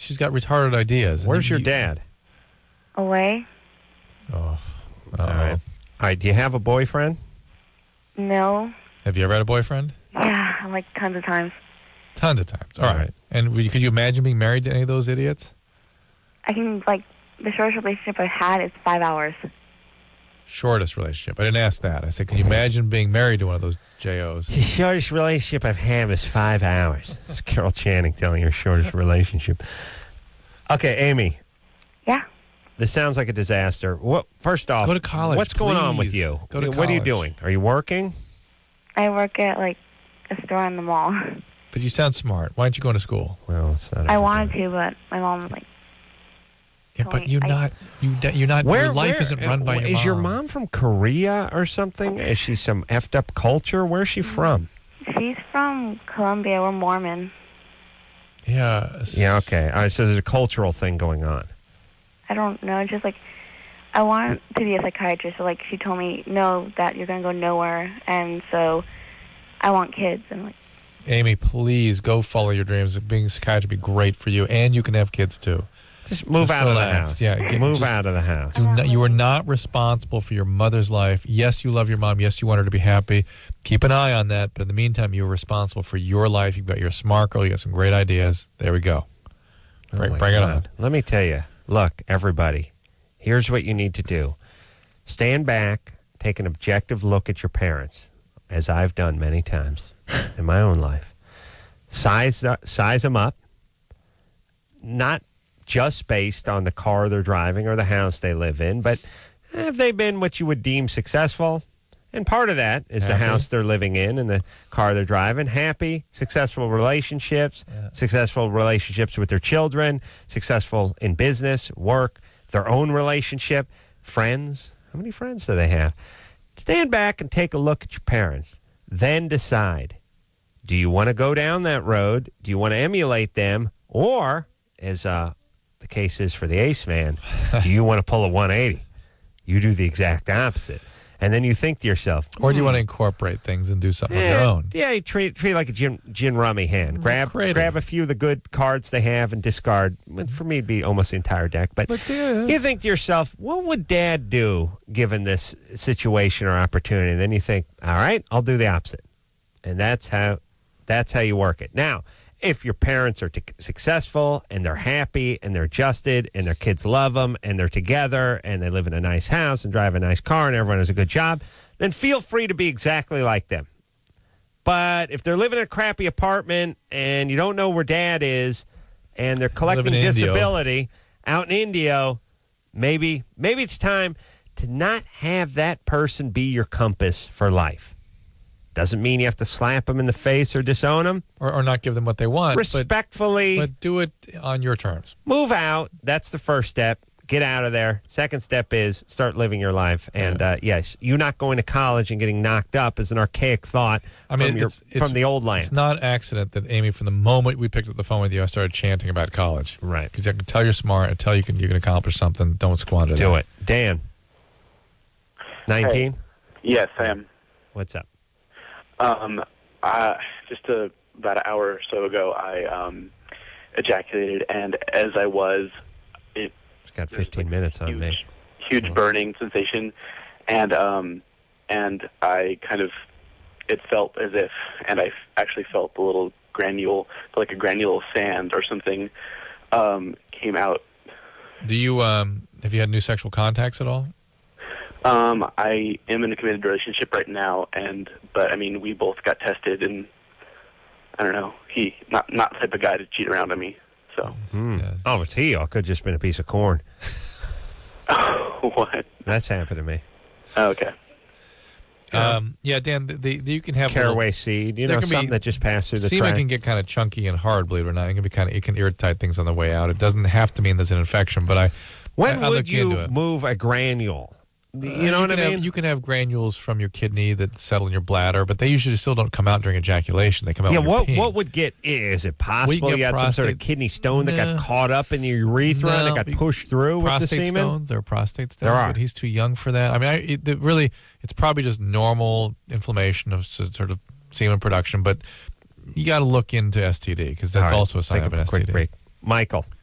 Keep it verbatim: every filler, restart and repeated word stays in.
she's got retarded ideas. And Where's you- your dad? Away? Oh, All right. All right. Do you have a boyfriend? No. Have you ever had a boyfriend? Yeah, like tons of times. Tons of times. All All right. right. And would you- could you imagine being married to any of those idiots? I can, like, the shortest relationship I've had is five hours. Shortest relationship. I didn't ask that. I said, can you imagine being married to one of those J Os? The shortest relationship I've had is five hours. It's Carol Channing telling her shortest relationship. Okay, Amy. Yeah. This sounds like a disaster. What? First off, Go to college, What's going on with please. you? Go to What are you college. doing? Are you working? I work at, like, a store in the mall. But you sound smart. Why aren't you going to school? Well, it's not. I wanted to, but my mom was like, Yeah, Tell but me, you're I- not. You you're not. Where your life where- isn't run by uh, your Is mom. your mom from Korea or something? Is she some effed up culture? Where's she from? she's from Colombia. We're Mormon. Yeah. Yeah. Okay. All right. So there's a cultural thing going on. I don't know. Just like, I wanted to be a psychiatrist. So, like, she told me, no, that you're going to go nowhere. And so I want kids. And, like, Amy, please go follow your dreams. Being a psychiatrist would be great for you, and you can have kids too. Just move Just out relax. of the house. Yeah, get- move just- out of the house. Do not- you are not responsible for your mother's life. Yes, you love your mom. Yes, you want her to be happy. Keep an eye on that. But in the meantime, you're responsible for your life. You've got your smart girl. You got some great ideas. There we go. Oh Bring, my bring it God. on. Let me tell you. Look, everybody, here's what you need to do. Stand back, take an objective look at your parents, as I've done many times in my own life. Size, uh, size them up, not just based on the car they're driving or the house they live in, but have they been what you would deem successful? And part of that is the Happy. house they're living in and the car they're driving. Happy, successful relationships, Yeah. successful relationships with their children, successful in business, work, their own relationship, friends. How many friends do they have? Stand back and take a look at your parents. Then decide, do you want to go down that road? Do you want to emulate them? Or, as uh, the case is for the Ace Man, do you want to pull a one eighty? You do the exact opposite. And then you think to yourself, Or do you hmm, want to incorporate things and do something of eh, your own? Yeah, you treat treat it like a gin, gin rummy hand. Grab creative. grab a few of the good cards they have and discard. Well, for me, it'd be almost the entire deck. But, But, yeah. you think to yourself, what would Dad do given this situation or opportunity? And then you think, all right, I'll do the opposite. And that's how that's how you work it. Now, if your parents are t- successful and they're happy and they're adjusted and their kids love them and they're together and they live in a nice house and drive a nice car and everyone has a good job, then feel free to be exactly like them. But if they're living in a crappy apartment and you don't know where Dad is and they're collecting Living in Indio. disability out in Indio, maybe maybe it's time to not have that person be your compass for life. Doesn't mean you have to slap them in the face or disown them. Or, or not give them what they want. But, Respectfully, but do it on your terms. move out. That's the first step. Get out of there. Second step is start living your life. And uh, yes, you not going to college and getting knocked up is an archaic thought I mean, from, your, it's, it's, from the old land. It's not accident that, Amy, from the moment we picked up the phone with you, I started chanting about college. Right. Because I can tell you're smart. I tell you can you can accomplish something. Don't squander that. Do it. Dan, nineteen? Yes, I am. What's up? Um, uh, just a, about an hour or so ago, I um, ejaculated, and as I was, it It's got fifteen minutes on huge, me. huge burning sensation, and um, and I kind of, it felt as if, and I actually felt a little granule, like a granule of sand or something, um, came out. Do you um have you had new sexual contacts at all? Um, I am in a committed relationship right now, and but I mean, we both got tested, and I don't know, he not not the type of guy to cheat around on me. So Hmm. Yes. Oh, it's he. It could have just been a piece of corn. what? That's happened to me. Oh, okay. Um, yeah, Dan, the, the, the- you can have little- Caraway seed, you there know, can be- something that just passed through the semen track. can get kind of chunky and hard, believe it or not. It can be kind of it can irritate things on the way out. It doesn't have to mean there's an infection, but I When I, I would looked into you it. move a granule? You Uh, know what I can have- mean? you can have granules from your kidney that settle in your bladder, but they usually still don't come out during ejaculation. They come out Yeah, when you're what peeing. what would get is it We possible get you had some sort of prostate- kidney stone that No. got caught up in your urethra and No, it got we- pushed through with the prostate semen? stones? There are prostate stones. There are. But he's too young for that. I mean, I, it, it really, it's probably just normal inflammation of s- sort of semen production, but you got to look into S T D because that's All right, also a let's sign take of an a quick S T D. break. Michael,